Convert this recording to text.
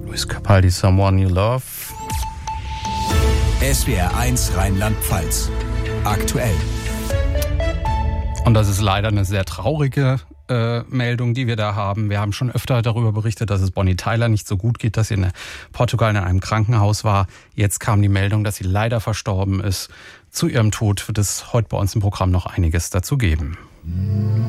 Luis Capaldi, Someone You Love. SWR 1 Rheinland-Pfalz. Aktuell. Und das ist leider eine sehr traurige Meldung, die wir da haben. Wir haben schon öfter darüber berichtet, dass es Bonnie Tyler nicht so gut geht, dass sie in Portugal in einem Krankenhaus war. Jetzt kam die Meldung, dass sie leider verstorben ist. Zu ihrem Tod wird es heute bei uns im Programm noch einiges dazu geben.